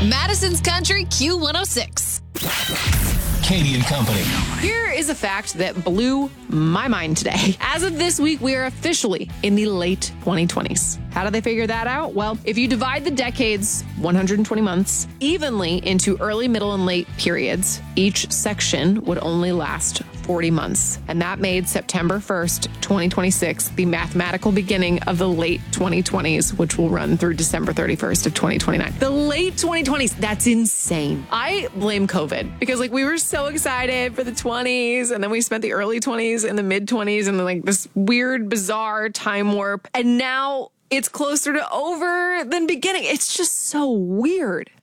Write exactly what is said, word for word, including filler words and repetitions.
Madison's Country Q one oh six. Katie and Company. Here is a fact that blew my mind today. As of this week, we are officially in the late twenty twenties. How do they figure that out? Well, if you divide the decades, one hundred twenty months, evenly into early, middle, and late periods, each section would only last forty months. And that made September first, twenty twenty-six, the mathematical beginning of the late twenty twenties, which will run through December thirty-first of twenty twenty-nine. The late twenty twenties, that's insane. I blame COVID because like we were so excited for the twenties and then we spent the early twenties and the mid twenties and then like this weird, bizarre time warp. And now it's closer to over than beginning. It's just so weird.